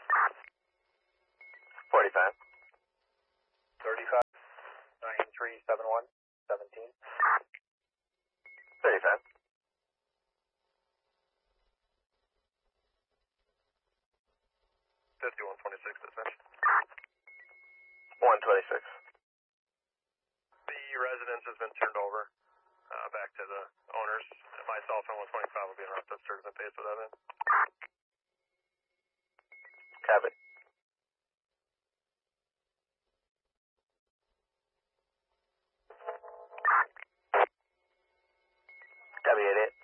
45. 35. 9371 17. 35. 5126 dispatch. 126. The residence has been turned over back to the owners. Myself and 125 will be in route. That has been paid for that in. Copy. Copy 88.